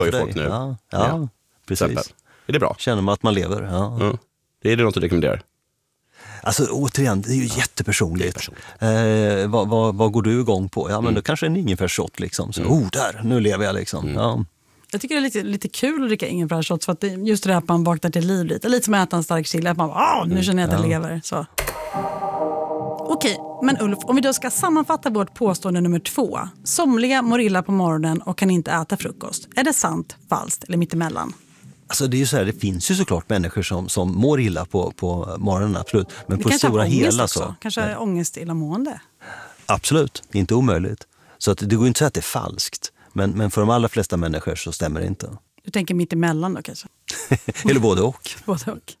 för folk nu. Ja, precis. Är det bra? Känner man att man lever, ja. Det är det något du rekommenderar? Alltså återigen, det är ju jättepersonligt. Vad går du igång på? Ja, men då kanske en ingefärsshot liksom. Så, där, nu lever jag liksom. Ja. Jag tycker det är lite kul att dricka ingefärsshots för att just det här att man vaknar till liv lite som att äta en stark chili, att man nu känner jag att jag lever. Så. Okej, men Ulf, om vi då ska sammanfatta vårt påstående nummer 2. Somliga mår illa på morgonen och kan inte äta frukost. Är det sant, falskt eller mittemellan? Alltså det är ju så här, det finns ju såklart människor som mår illa på morgonen, absolut. Men det på stora hela också. så. Kanske ångest illamående. Absolut, inte omöjligt. Så att det går inte att säga att det är falskt. Men för de allra flesta människor så stämmer det inte. Du tänker mittemellan då kanske? Eller både och. Både och.